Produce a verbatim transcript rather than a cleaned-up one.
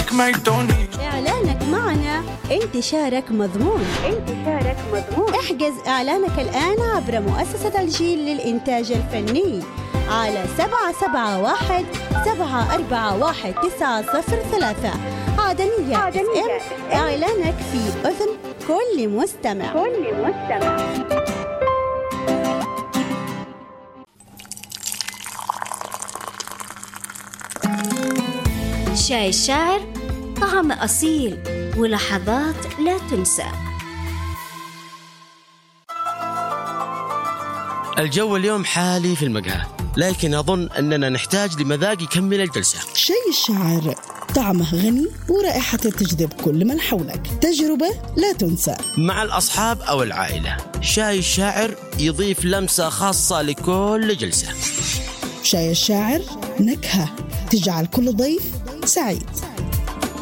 إعلانك ما يدوني. إعلانك معنا انتشارك مضمون. انتشارك مضمون. احجز إعلانك الآن عبر مؤسسة الجيل للإنتاج الفني على سبعة سبعة واحد سبعة أربعة واحد تسعة صفر ثلاثة. عدنية, عدنية. إعلانك في أذن كل مستمع. كل مستمع. شاي الشاعر، طعم أصيل ولحظات لا تنسى. الجو اليوم حالي في المقهى، لكن أظن أننا نحتاج لمذاق يكمل الجلسة. شاي الشاعر، طعمه غني ورائحته تجذب كل من حولك، تجربة لا تنسى مع الأصحاب أو العائلة. شاي الشاعر يضيف لمسة خاصة لكل جلسة. شاي الشاعر، نكهة تجعل كل ضيف سعيد.